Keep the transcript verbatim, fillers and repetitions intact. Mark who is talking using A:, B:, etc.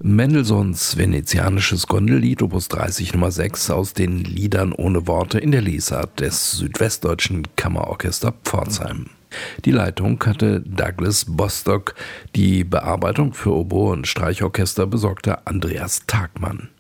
A: Mendelssohns venezianisches Gondellied Opus dreißig Nummer sechs aus den Liedern ohne Worte in der Lesart des Südwestdeutschen Kammerorchester Pforzheim. Die Leitung hatte Douglas Bostock, die Bearbeitung für Oboe und Streichorchester besorgte Andreas Tagmann.